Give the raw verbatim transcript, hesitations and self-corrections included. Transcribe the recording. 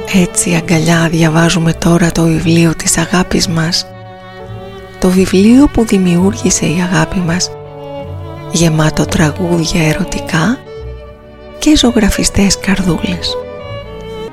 Έτσι αγκαλιά διαβάζουμε τώρα το βιβλίο της αγάπης μας, το βιβλίο που δημιούργησε η αγάπη μας, γεμάτο τραγούδια ερωτικά και ζωγραφιστές καρδούλες.